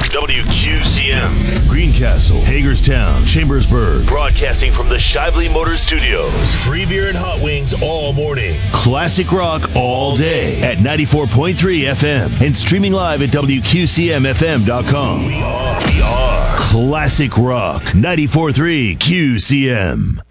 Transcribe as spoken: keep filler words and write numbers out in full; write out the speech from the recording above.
W Q C M. Greencastle, Hagerstown, Chambersburg. Broadcasting from the Shively Motors Studios. Free beer and hot wings all morning. Classic rock all day at ninety-four point three F M. And streaming live at W Q C M F M dot com. We are, we are Classic Rock ninety-four point three Q C M.